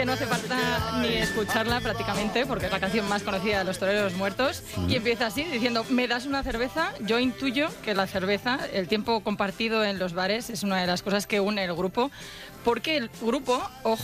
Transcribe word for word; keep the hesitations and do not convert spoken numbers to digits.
que no hace falta ni escucharla prácticamente, porque es la canción más conocida de Los Toreros Muertos, y empieza así, diciendo, ¿me das una cerveza? Yo intuyo que la cerveza, el tiempo compartido en los bares, es una de las cosas que une el grupo, porque el grupo, ojo,